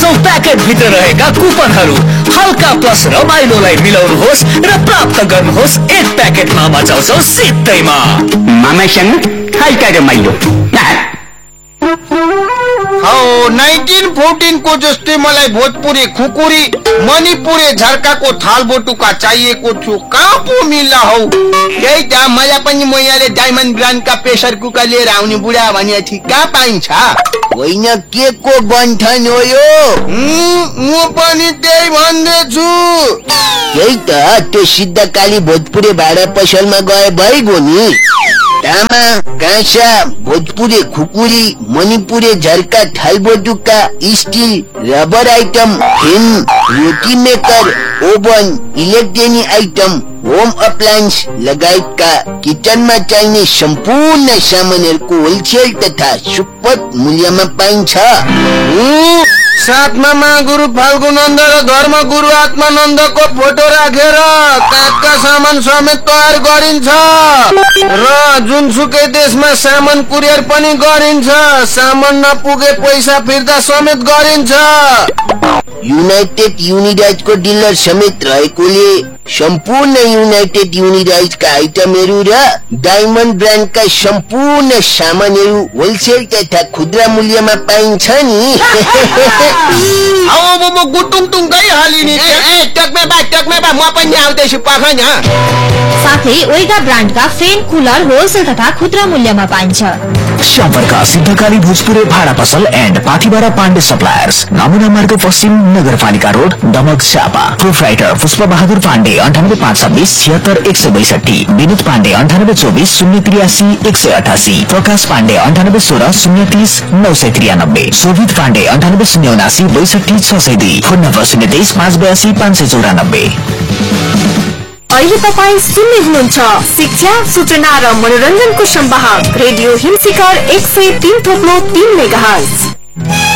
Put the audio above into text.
10औं packet भित्र रहेका कुपनहरू हल्का प्लस रमाइलोलाई मिलाउनुहोस् र प्राप्त गर्नुहोस् 1 प्याकेट मामा चाउचाउ सित्तैमा। मामासँग हल्का रमाइलो। 1914 को जस्तै मलाई भोजपुरी खुकुरी मणिपुरी झर्काको थालबोटुका चाहिएको थियो। कहाँ पो मिल्ला हौ? यही त मलाई पनि म यहाँले डायमन्ड ब्रान्डका प्रेसर कुकर लिएर आउने बुढा भने थिए। कहाँ पाइन्छ? होइन के को गन्ठन हो यो? म पनि त्यही भन्दैछु। यही त त्यो सिद्ध काली भोजपुरी भाडा पसलमा गए भइगयो नि। तामा काँसा भोजपुरी खुकुरी Manipuri झर्का थालबोटुका still rubber item fan रोटी maker oven electronic item home appliance लगायतका किचनमा चाहिने सम्पूर्ण सामानहरूको होलसेल तथा सुपथ मूल्यमा पाइन्छ। साथमा महागुरु फाल्गुनन्द र धर्म गुरु आत्मानन्दको फोटो राखेर काठका सामान समेत तयार गरिन्छ र जुनसुकै देशमा सामान कुरियर पनि गरिन्छ। सामान नपुगे पैसा फिर्ता समेत गरिन्छ। युनाइटेड युनिराइजको डिलर समेत रहेकोले सम्पूर्ण युनाइटेड युनिराइजका आइटमहरू र डायमन्ड ब्रान्डका सम्पूर्ण सामानहरू होलसेल तथा खुद्रा मूल्यमा पाइन्छ नि। अब गुटुङटुङकै हालिनी। टकमे बा म पनि आउँदैछु पखन। साथै ओइगा ब्रान्डका फेन कुलर होलसेल तथा खुद्रा मूल्यमा पाइन्छ। सम्पर्क सिद्धकाली भोजपुरे भाडा पसल एन्ड पाथिबारा पाण्डे सप्लायर्स, नमुना मार्ग पश्चिम नगरपालिका रोड दमक चापा। प्रोप्राइटर पुष्प बहादुर पाण्डे 9856 76 162, विनोद पाण्डे 9824 083 188, प्रकाश पाण्डे 9816 030 993, शोभित पाण्डे 9879 62 602, फोन नम्बर 023 582 594। अहिले तपाईँ सुन्दै हुनुहुन्छ शिक्षा सूचना र मनोरञ्जनको संवाहक रेडियो हिमशिखर 103.3 मेगाहर्ज।